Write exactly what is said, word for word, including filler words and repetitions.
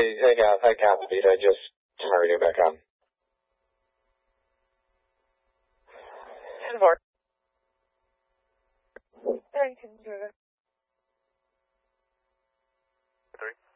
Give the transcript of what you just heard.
Hey, hey, guys. Hey, Captain Beat. I just turn my radio back on. ten four. Three.